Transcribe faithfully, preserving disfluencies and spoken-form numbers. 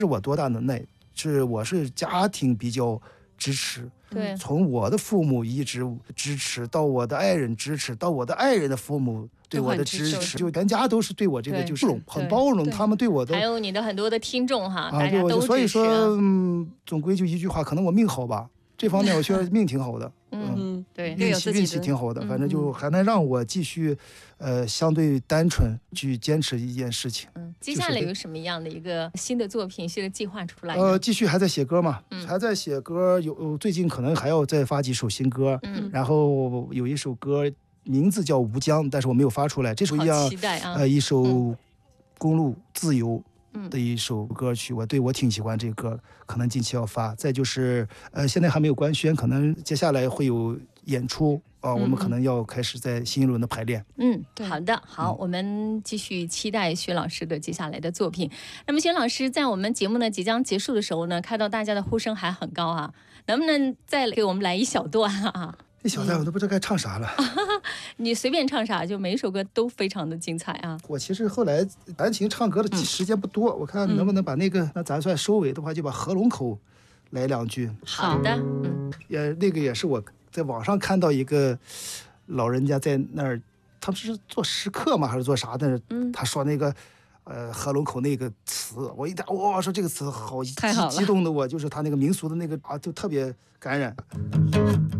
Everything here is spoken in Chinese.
是我多大能耐？是我是家庭比较支持， 对， 从我的父母一直支持到我的爱人支持，到我的爱人的父母对我的支持，就全家都是对我这个就是很包容，他们对我的， 还有你的很多的听众哈， 啊、 大家都支持。 所以说，嗯，总归就一句话，可能我命好吧。这方面我觉得命挺好的， 嗯嗯，对， 运气运气挺好的，反正就还能让我继续，呃，相对单纯去坚持一件事情。 嗯，接下来有什么样的一个新的作品、新的计划出来？ 呃，继续还在写歌嘛，嗯、还在写歌，有最近可能还要再发几首新歌，嗯，然后有一首歌名字叫《吴江》，但是我没有发出来，这首一样， 期待啊， 呃，一首公路自由的一首歌曲，我对我挺喜欢这个歌，可能近期要发。再就是呃，现在还没有官宣，可能接下来会有演出啊、呃，我们可能要开始在新一轮的排练。 嗯，好的，好，嗯、我们继续期待薛老师的接下来的作品。那么薛老师在我们节目呢即将结束的时候呢，看到大家的呼声还很高啊，能不能再给我们来一小段啊？ 这小段我都不知道该唱啥了， 你随便唱啥，就每一首歌都非常的精彩啊。 我其实后来弹琴唱歌的时间不多，嗯、我看能不能把那个，嗯、那咱算收尾的话，就把合龙口来两句。 好的，嗯， 也那个也是我在网上看到一个老人家在那儿，他们是做石刻吗还是做啥的？嗯，他说那个。呃，合龙口那个词，我一听，哇，说这个词好太好了， 激动的我，就是他那个民俗的那个啊，就特别感染。